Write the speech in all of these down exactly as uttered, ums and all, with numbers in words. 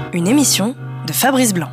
une émission de Fabrice Blanc.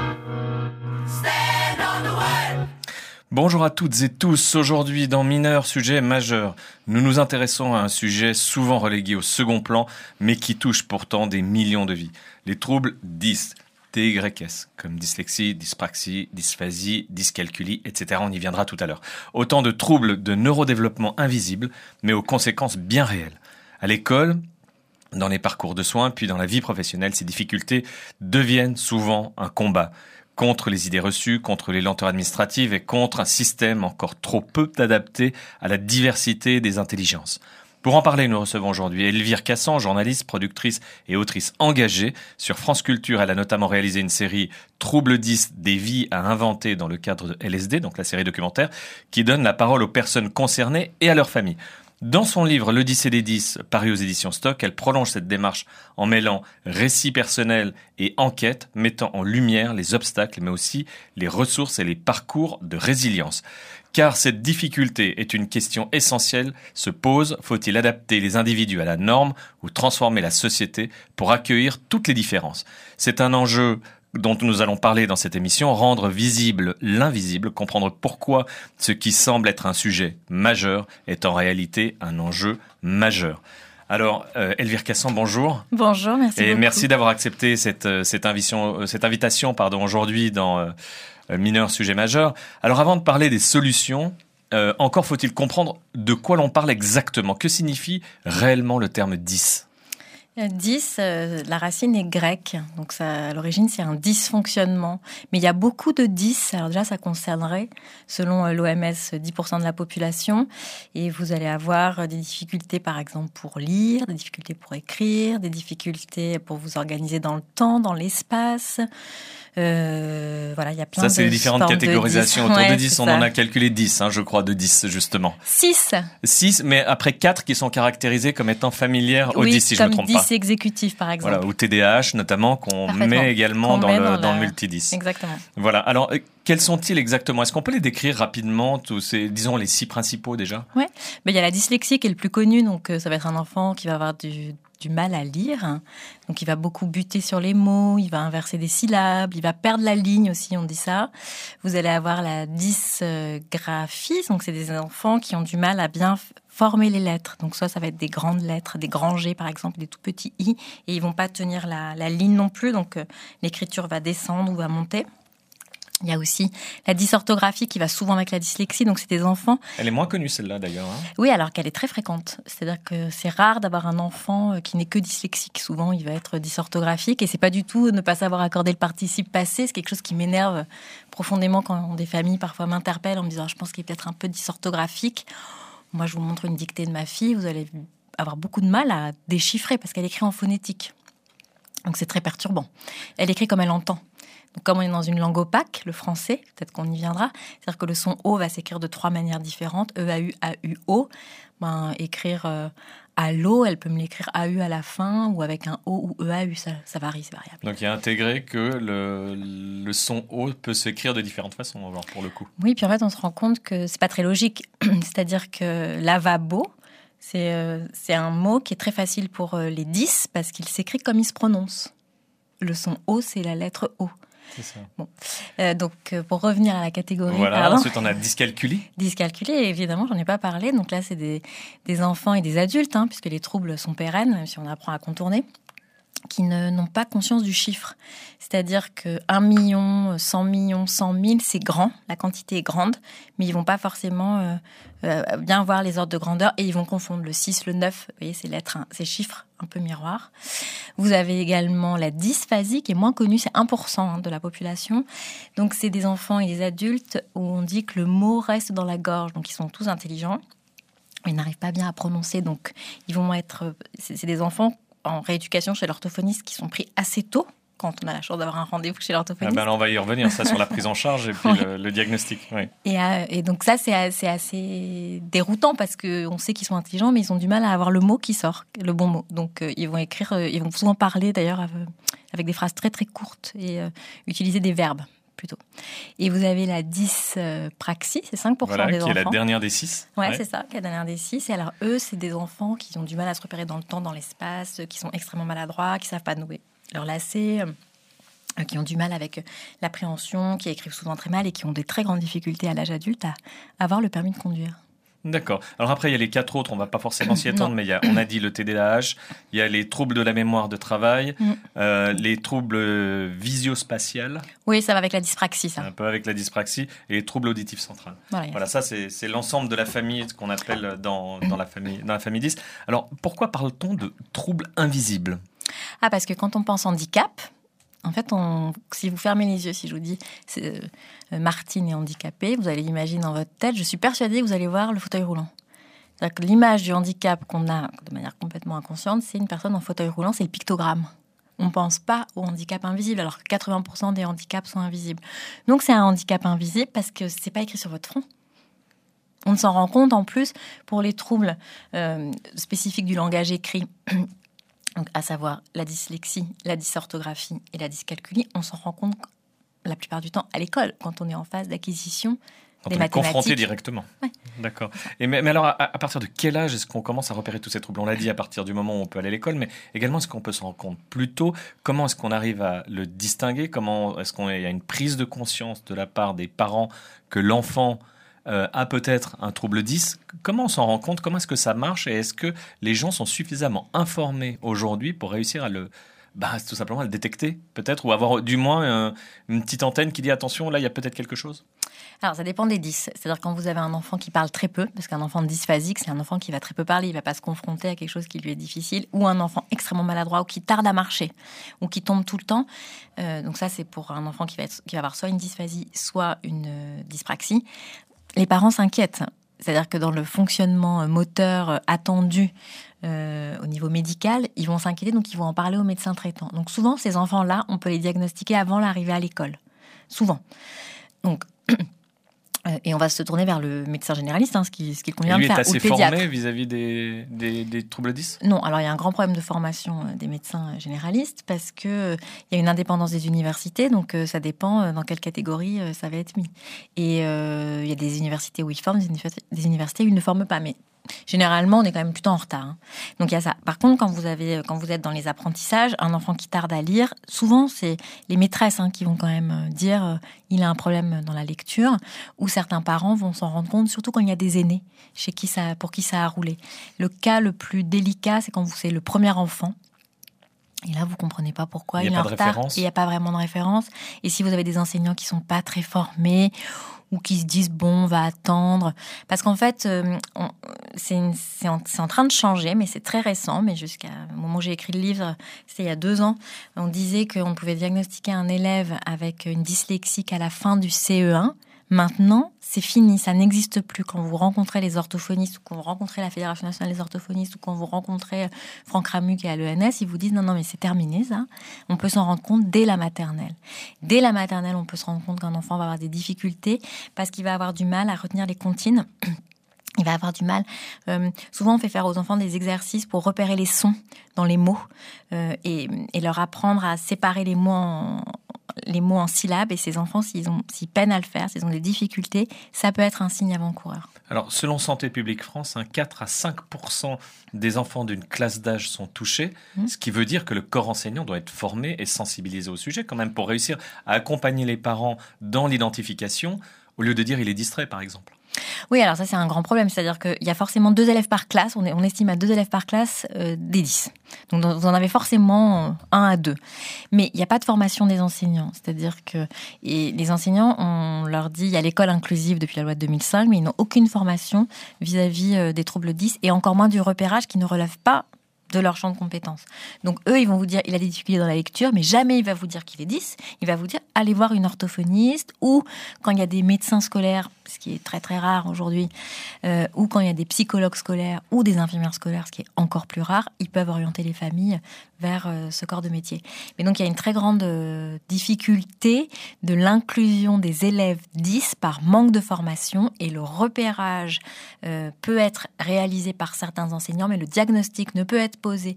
Bonjour à toutes et tous. Aujourd'hui, dans Mineur, sujet majeur, nous nous intéressons à un sujet souvent relégué au second plan, mais qui touche pourtant des millions de vies. Les troubles D I S, D Y S, comme dyslexie, dyspraxie, dysphasie, dyscalculie, et cetera. On y viendra tout à l'heure. Autant de troubles de neurodéveloppement invisibles, mais aux conséquences bien réelles. À l'école, dans les parcours de soins, puis dans la vie professionnelle, ces difficultés deviennent souvent un combat contre les idées reçues, contre les lenteurs administratives et contre un système encore trop peu adapté à la diversité des intelligences. Pour en parler, nous recevons aujourd'hui Elvire Cassan, journaliste, productrice et autrice engagée. Sur France Culture, elle a notamment réalisé une série Troubles D I S, des vies à inventer dans le cadre de L S D, donc la série documentaire, qui donne la parole aux personnes concernées et à leurs familles. Dans son livre L'Odyssée des dix, paru aux éditions Stock, elle prolonge cette démarche en mêlant récits personnels et enquêtes, mettant en lumière les obstacles, mais aussi les ressources et les parcours de résilience. Car cette difficulté est une question essentielle, se pose, faut-il adapter les individus à la norme ou transformer la société pour accueillir toutes les différences ? C'est un enjeu dont nous allons parler dans cette émission, rendre visible l'invisible, comprendre pourquoi ce qui semble être un sujet majeur est en réalité un enjeu majeur. Alors, euh, Elvire Cassan, bonjour. Bonjour, merci Et beaucoup. merci d'avoir accepté cette, cette, invitation, cette invitation pardon, aujourd'hui dans euh, Mineur, sujet majeur. Alors, avant de parler des solutions, euh, encore faut-il comprendre de quoi l'on parle exactement. Que signifie réellement le terme D I S ? dix, euh, la racine est grecque, donc ça, à l'origine c'est un dysfonctionnement. Mais il y a beaucoup de dix, alors déjà ça concernerait, selon l'O M S, dix pour cent de la population. Et vous allez avoir des difficultés par exemple pour lire, des difficultés pour écrire, des difficultés pour vous organiser dans le temps, dans l'espace. Euh, voilà, il y a plein ça, de c'est les différentes catégorisations. dix. Autour Ouais, de dix, on ça. en a calculé dix, hein, je crois, de dix, justement. six. six, mais après quatre qui sont caractérisés comme étant familières au oui, dix, si je ne me trompe dix pas. exécutif, par exemple. Voilà, ou T D A H, notamment, qu'on met également qu'on dans, met le, dans, dans la... le multi-dix. Exactement. Voilà. Alors, euh, quels sont-ils exactement ? Est-ce qu'on peut les décrire rapidement, tous ces, disons, les six principaux déjà ? Oui, mais il y a la dyslexie qui est le plus connu, donc euh, ça va être un enfant qui va avoir du, du mal à lire, donc il va beaucoup buter sur les mots, il va inverser des syllabes, il va perdre la ligne aussi, on dit ça. Vous allez avoir la dysgraphie, donc c'est des enfants qui ont du mal à bien former les lettres. Donc soit ça va être des grandes lettres, des grands G par exemple, des tout petits I, et ils vont pas tenir la, la ligne non plus, donc euh, l'écriture va descendre ou va monter. Il y a aussi la dysorthographie qui va souvent avec la dyslexie, donc c'est des enfants... Elle est moins connue celle-là d'ailleurs. Hein. Oui, alors qu'elle est très fréquente. C'est-à-dire que c'est rare d'avoir un enfant qui n'est que dyslexique. Souvent, il va être dysorthographique et c'est pas du tout ne pas savoir accorder le participe passé. C'est quelque chose qui m'énerve profondément quand des familles parfois m'interpellent en me disant ah, « je pense qu'il est peut-être un peu dysorthographique ». Moi, je vous montre une dictée de ma fille, vous allez avoir beaucoup de mal à déchiffrer parce qu'elle écrit en phonétique. Donc c'est très perturbant. Elle écrit comme elle entend. Donc, comme on est dans une langue opaque, le français, peut-être qu'on y viendra, c'est-à-dire que le son O va s'écrire de trois manières différentes, E A U, A U O. Ben, écrire euh, à l'eau, elle peut me l'écrire A U à la fin, ou avec un O ou E A U, ça, ça varie, c'est variable. Donc il y a intégré que le, le son O peut s'écrire de différentes façons, alors, pour le coup. Oui, puis en fait, on se rend compte que c'est pas très logique. C'est-à-dire que lavabo, c'est, euh, c'est un mot qui est très facile pour euh, les dix, parce qu'il s'écrit comme il se prononce. Le son O, c'est la lettre O. C'est ça. Bon. Euh, donc, euh, pour revenir à la catégorie... Voilà, pardon, ensuite on a dyscalculie. Dyscalculie, évidemment, j'en ai pas parlé. Donc là, c'est des, des enfants et des adultes, hein, puisque les troubles sont pérennes, même si on apprend à contourner, qui ne, n'ont pas conscience du chiffre. C'est-à-dire que un million, cent millions, cent mille, c'est grand, la quantité est grande, mais ils vont pas forcément euh, euh, bien voir les ordres de grandeur et ils vont confondre le six, le neuf, vous voyez, ces lettres, hein, ces chiffres un peu miroirs. Vous avez également la dysphasie, qui est moins connue, c'est un pour cent hein, de la population. Donc c'est des enfants et des adultes où on dit que le mot reste dans la gorge, donc ils sont tous intelligents, mais ils n'arrivent pas bien à prononcer, donc ils vont être... C'est, c'est des enfants en rééducation chez l'orthophoniste qui sont pris assez tôt, quand on a la chance d'avoir un rendez-vous chez l'orthophoniste. Ah ben là, on va y revenir, ça, sur la prise en charge et puis oui. le, le diagnostic. Oui. Et, euh, et donc ça, c'est, c'est assez déroutant parce qu'on sait qu'ils sont intelligents, mais ils ont du mal à avoir le mot qui sort, le bon mot. Donc euh, ils vont écrire, euh, ils vont souvent parler d'ailleurs avec des phrases très très courtes et euh, utiliser des verbes plutôt. Et vous avez la dyspraxie, c'est cinq pour cent voilà, des qui enfants. Qui est la dernière des six. Ouais, ouais, c'est ça, qui est la dernière des six. Et alors, eux, c'est des enfants qui ont du mal à se repérer dans le temps, dans l'espace, qui sont extrêmement maladroits, qui ne savent pas nouer leurs lacets, euh, qui ont du mal avec l'appréhension, qui écrivent souvent très mal et qui ont des très grandes difficultés à l'âge adulte à avoir le permis de conduire. D'accord. Alors après, il y a les quatre autres, on ne va pas forcément s'y attendre, mais il y a, on a dit le T D A H, il y a les troubles de la mémoire de travail, mm. euh, les troubles visio-spatials. Oui, ça va avec la dyspraxie, ça. Un peu avec la dyspraxie, et les troubles auditifs centrales. Voilà, voilà ça, c'est, c'est l'ensemble de la famille, ce qu'on appelle dans, dans, la famille, dans la famille dys. Alors, pourquoi parle-t-on de troubles invisibles ? Ah, parce que quand on pense handicap... En fait, on, si vous fermez les yeux, si je vous dis c'est, euh, Martine est handicapée, vous allez imaginer dans votre tête, je suis persuadée que vous allez voir le fauteuil roulant. C'est-à-dire que l'image du handicap qu'on a de manière complètement inconsciente, c'est une personne en fauteuil roulant, c'est le pictogramme. On ne pense pas au handicap invisible, alors que quatre-vingts pour cent des handicaps sont invisibles. Donc c'est un handicap invisible parce que ce n'est pas écrit sur votre front. On s'en rend compte en plus pour les troubles euh, spécifiques du langage écrit. Donc, à savoir la dyslexie, la dysorthographie et la dyscalculie, on s'en rend compte la plupart du temps à l'école, quand on est en phase d'acquisition quand des on mathématiques. Est confronté directement. Ouais. D'accord. Et mais, mais alors, à, à partir de quel âge est-ce qu'on commence à repérer tous ces troubles ? On l'a dit, à partir du moment où on peut aller à l'école, mais également, est-ce qu'on peut s'en rendre compte plus tôt ? Comment est-ce qu'on arrive à le distinguer ? Comment est-ce qu'il y a une prise de conscience de la part des parents que l'enfant Euh, a peut-être un trouble dys. Comment on s'en rend compte ? Comment est-ce que ça marche ? Et est-ce que les gens sont suffisamment informés aujourd'hui pour réussir à le, bah, tout simplement à le détecter, peut-être, ou avoir du moins euh, une petite antenne qui dit attention, là, il y a peut-être quelque chose ? Alors, ça dépend des dys. C'est-à-dire quand vous avez un enfant qui parle très peu, parce qu'un enfant dysphasique, c'est un enfant qui va très peu parler, il ne va pas se confronter à quelque chose qui lui est difficile, ou un enfant extrêmement maladroit, ou qui tarde à marcher, ou qui tombe tout le temps. Euh, donc ça, c'est pour un enfant qui va, être, qui va avoir soit une dysphasie, soit une euh, dyspraxie. Les parents s'inquiètent, c'est-à-dire que dans le fonctionnement moteur attendu euh, au niveau médical, ils vont s'inquiéter, donc ils vont en parler au médecin traitant. Donc souvent, ces enfants-là, on peut les diagnostiquer avant l'arrivée à l'école. Souvent. Donc, et on va se tourner vers le médecin généraliste, hein, ce qu'il ce qu'il convient de faire, ou le pédiatre. Lui est assez formé vis-à-vis des, des, des troubles dys ? Non, alors il y a un grand problème de formation des médecins généralistes parce qu'il euh, y a une indépendance des universités, donc euh, ça dépend euh, dans quelle catégorie euh, ça va être mis. Et il euh, y a des universités où ils forment, des universités, des universités où ils ne forment pas, mais généralement, on est quand même plutôt en retard. Hein. Donc, il y a ça. Par contre, quand vous, avez, quand vous êtes dans les apprentissages, un enfant qui tarde à lire, souvent, c'est les maîtresses hein, qui vont quand même dire euh, il a un problème dans la lecture, ou certains parents vont s'en rendre compte, surtout quand il y a des aînés chez qui ça, pour qui ça a roulé. Le cas le plus délicat, c'est quand vous c'est le premier enfant. Et là, vous ne comprenez pas pourquoi il, il est en retard. Et il n'y a pas vraiment de référence. Et si vous avez des enseignants qui ne sont pas très formés ou qui se disent, bon, on va attendre. Parce qu'en fait, euh, on, c'est, une, c'est, en, c'est en train de changer, mais c'est très récent. Mais jusqu'à au moment où j'ai écrit le livre, c'était il y a deux ans, on disait qu'on pouvait diagnostiquer un élève avec une dyslexie qu'à la fin du C E un. Maintenant, c'est fini, ça n'existe plus. Quand vous rencontrez les orthophonistes ou quand vous rencontrez la Fédération nationale des orthophonistes ou quand vous rencontrez Franck Ramu qui est à l'E N S, ils vous disent non, non, mais c'est terminé ça. On peut s'en rendre compte dès la maternelle. Dès la maternelle, on peut se rendre compte qu'un enfant va avoir des difficultés parce qu'il va avoir du mal à retenir les comptines. Il va avoir du mal. Euh, souvent, on fait faire aux enfants des exercices pour repérer les sons dans les mots euh, et, et leur apprendre à séparer les mots en les mots en syllabes, et ces enfants, s'ils, ont, s'ils peinent à le faire, s'ils ont des difficultés, ça peut être un signe avant-coureur. Alors, selon Santé publique France, hein, quatre à cinq pour cent des enfants d'une classe d'âge sont touchés, mmh. ce qui veut dire que le corps enseignant doit être formé et sensibilisé au sujet quand même pour réussir à accompagner les parents dans l'identification, au lieu de dire il est distrait, par exemple. Oui, alors ça, c'est un grand problème. C'est-à-dire qu'il y a forcément deux élèves par classe. On, est, on estime à deux élèves par classe euh, des dys. Donc, vous en avez forcément un à deux. Mais il n'y a pas de formation des enseignants. C'est-à-dire que et les enseignants, on leur dit, il y a l'école inclusive depuis la loi de deux mille cinq, mais ils n'ont aucune formation vis-à-vis euh, des troubles dys et encore moins du repérage qui ne relève pas de leur champ de compétences. Donc eux, ils vont vous dire, il a des difficultés dans la lecture, mais jamais il va vous dire qu'il est dys. Il va vous dire, allez voir une orthophoniste, ou quand il y a des médecins scolaires, ce qui est très très rare aujourd'hui, euh, ou quand il y a des psychologues scolaires ou des infirmières scolaires, ce qui est encore plus rare, ils peuvent orienter les familles vers euh, ce corps de métier. Mais donc il y a une très grande euh, difficulté de l'inclusion des élèves dys par manque de formation, et le repérage euh, peut être réalisé par certains enseignants, mais le diagnostic ne peut être posé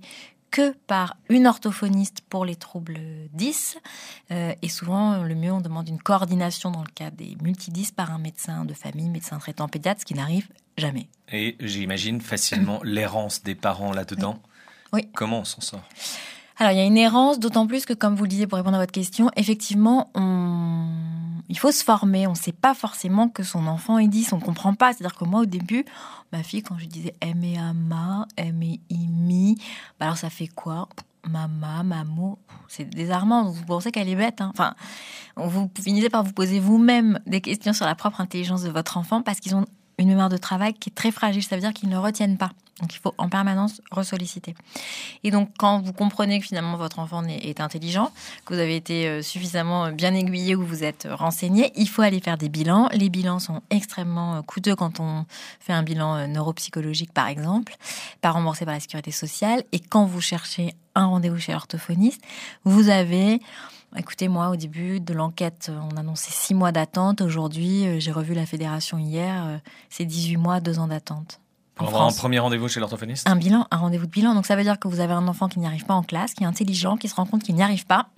que par une orthophoniste pour les troubles dys. Euh, et souvent, le mieux, on demande une coordination dans le cas des multidys par un médecin de famille, médecin traitant pédiatre, ce qui n'arrive jamais. Et j'imagine facilement l'errance des parents là-dedans. Oui. Comment on s'en sort ? Alors, il y a une errance, d'autant plus que, comme vous le disiez pour répondre à votre question, effectivement, on... il faut se former. On ne sait pas forcément que son enfant est dys, on ne comprend pas. C'est-à-dire que moi, au début, ma fille, quand je disais « M et ama »,« M et imi », bah alors ça fait quoi ? Mama, mamo, c'est désarmant. Vous pensez qu'elle est bête, hein. Enfin, vous finissez par vous poser vous-même des questions sur la propre intelligence de votre enfant parce qu'ils ont une mémoire de travail qui est très fragile. Ça veut dire qu'ils ne retiennent pas. Donc, il faut en permanence ressolliciter. Et donc, quand vous comprenez que finalement votre enfant est intelligent, que vous avez été suffisamment bien aiguillé ou vous êtes renseigné, il faut aller faire des bilans. Les bilans sont extrêmement coûteux quand on fait un bilan neuropsychologique, par exemple, pas remboursé par la sécurité sociale. Et quand vous cherchez un rendez-vous chez l'orthophoniste, vous avez... Écoutez, moi, au début de l'enquête, on annonçait six mois d'attente. Aujourd'hui, j'ai revu la fédération hier, c'est dix-huit mois, deux ans d'attente. Pour avoir un premier rendez-vous chez l'orthophoniste ? Un bilan, un rendez-vous de bilan. Donc ça veut dire que vous avez un enfant qui n'y arrive pas en classe, qui est intelligent, qui se rend compte qu'il n'y arrive pas,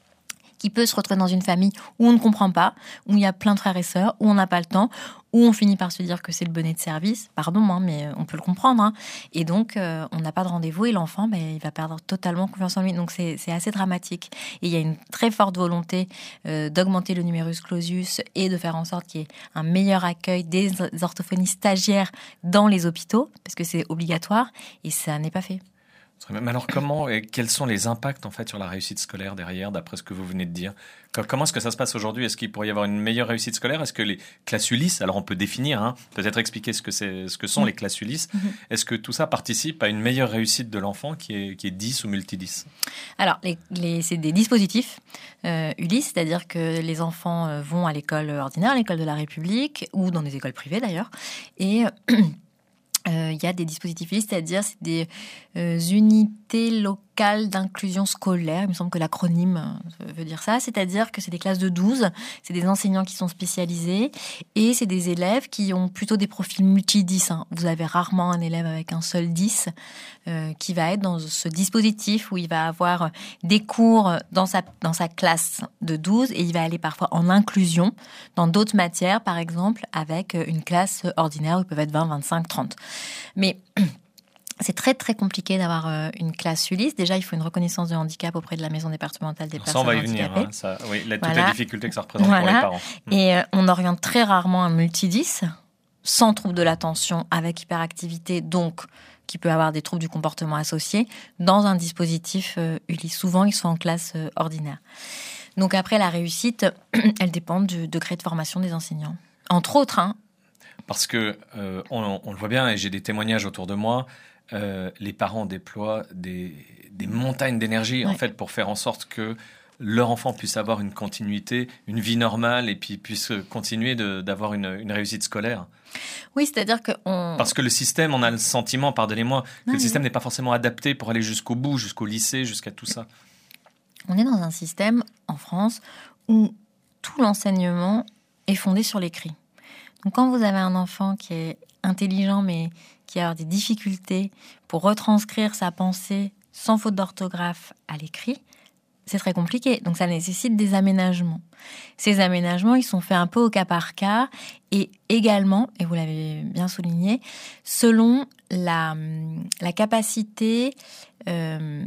qui peut se retrouver dans une famille où on ne comprend pas, où il y a plein de frères et sœurs, où on n'a pas le temps, où on finit par se dire que c'est le bonnet de service. Pardon, hein, mais on peut le comprendre. Hein. Et donc, euh, on n'a pas de rendez-vous et l'enfant, ben, il va perdre totalement confiance en lui. Donc, c'est, c'est assez dramatique. Et il y a une très forte volonté euh, d'augmenter le numerus clausus et de faire en sorte qu'il y ait un meilleur accueil des orthophonistes stagiaires dans les hôpitaux, parce que c'est obligatoire, et ça n'est pas fait. Mais alors comment et quels sont les impacts en fait sur la réussite scolaire derrière, d'après ce que vous venez de dire ? Comment est-ce que ça se passe aujourd'hui ? Est-ce qu'il pourrait y avoir une meilleure réussite scolaire ? Est-ce que les classes Ulysse, alors on peut définir, hein, peut-être expliquer ce que c'est, ce que sont mmh. les classes Ulysse. Mmh. Est-ce que tout ça participe à une meilleure réussite de l'enfant qui est qui est dys ou multidys ? Alors les, les, c'est des dispositifs euh, Ulysse, c'est-à-dire que les enfants vont à l'école ordinaire, à l'école de la République ou dans des écoles privées d'ailleurs, et il euh, y a des dispositifs, c'est-à-dire c'est des euh, unités locales d'inclusion scolaire. Il me semble que l'acronyme veut dire ça. C'est-à-dire que c'est des classes de douze, c'est des enseignants qui sont spécialisés et c'est des élèves qui ont plutôt des profils multidys. Hein. Vous avez rarement un élève avec un seul dys euh, qui va être dans ce dispositif où il va avoir des cours dans sa, dans sa classe de douze et il va aller parfois en inclusion dans d'autres matières, par exemple, avec une classe ordinaire où ils peuvent être vingt, vingt-cinq, trente. Mais c'est très très compliqué d'avoir une classe Ulysse. Déjà, il faut une reconnaissance de handicap auprès de la maison départementale des personnes handicapées. Ça, on va y venir. Hein, ça, oui, la, voilà. Toute la difficulté que ça représente voilà. pour les parents. Et euh, on oriente très rarement un multidys, sans trouble de l'attention, avec hyperactivité, donc qui peut avoir des troubles du comportement associés, dans un dispositif euh, Ulysse. Souvent, ils sont en classe euh, ordinaire. Donc après, la réussite, elle dépend du degré de formation des enseignants. Entre autres, hein. Parce que euh, on, on le voit bien, et j'ai des témoignages autour de moi, euh, les parents déploient des, des montagnes d'énergie, ouais. en fait, pour faire en sorte que leur enfant puisse avoir une continuité, une vie normale, et puis puisse continuer de, d'avoir une, une réussite scolaire. Oui, c'est-à-dire que on... Parce que le système, on a le sentiment, pardonnez-moi, que non, le système mais... n'est pas forcément adapté pour aller jusqu'au bout, jusqu'au lycée, jusqu'à tout ça. On est dans un système, en France, où tout l'enseignement est fondé sur l'écrit. Donc, quand vous avez un enfant qui est intelligent, mais qui a des difficultés pour retranscrire sa pensée sans faute d'orthographe à l'écrit, c'est très compliqué. Donc, ça nécessite des aménagements. Ces aménagements, ils sont faits un peu au cas par cas et également, et vous l'avez bien souligné, selon la, la capacité euh,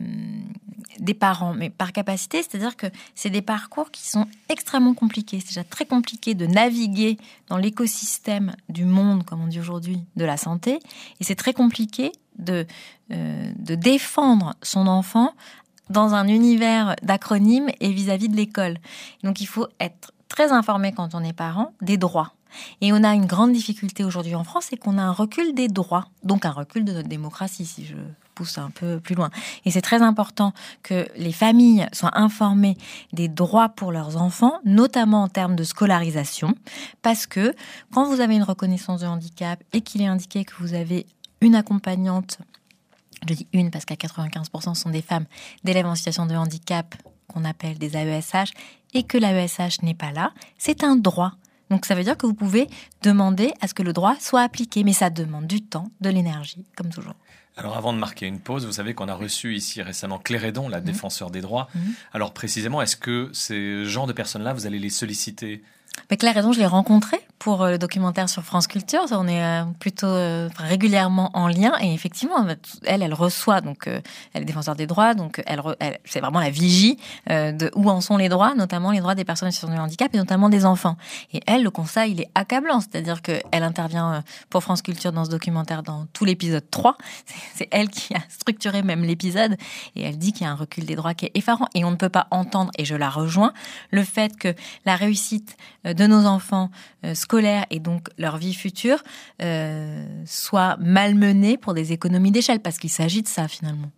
des parents. Mais par capacité, c'est-à-dire que c'est des parcours qui sont extrêmement compliqués. C'est déjà très compliqué de naviguer dans l'écosystème du monde, comme on dit aujourd'hui, de la santé. Et c'est très compliqué de, euh, de défendre son enfant dans un univers d'acronymes et vis-à-vis de l'école. Donc, il faut être très informé quand on est parent des droits. Et on a une grande difficulté aujourd'hui en France, c'est qu'on a un recul des droits, donc un recul de notre démocratie, si je pousse un peu plus loin. Et c'est très important que les familles soient informées des droits pour leurs enfants, notamment en termes de scolarisation, parce que quand vous avez une reconnaissance de handicap et qu'il est indiqué que vous avez une accompagnante, je dis une parce qu'à quatre-vingt-quinze pour cent sont des femmes d'élèves en situation de handicap qu'on appelle des A E S H et que l'A E S H n'est pas là, c'est un droit. Donc ça veut dire que vous pouvez demander à ce que le droit soit appliqué, mais ça demande du temps, de l'énergie, comme toujours. Alors avant de marquer une pause, vous savez qu'on a reçu ici récemment Claire Hédon, la mmh. défenseur des droits. Mmh. Alors précisément, est-ce que ces genres de personnes-là, vous allez les solliciter ? Mais Claire Hédon, je l'ai rencontrée pour le documentaire sur France Culture. On est plutôt euh, régulièrement en lien et effectivement, elle, elle reçoit, donc euh, elle est défenseur des droits, donc elle, elle c'est vraiment la vigie euh, de où en sont les droits, notamment les droits des personnes en situation de handicap et notamment des enfants. Et elle, le constat, il est accablant, c'est-à-dire qu'elle intervient pour France Culture dans ce documentaire dans tout l'épisode trois. C'est, c'est elle qui a structuré même l'épisode et elle dit qu'il y a un recul des droits qui est effarant et on ne peut pas entendre, et je la rejoins, le fait que la réussite de nos enfants euh, scolaires et donc leur vie future euh, soit malmenée pour des économies d'échelle, parce qu'il s'agit de ça finalement.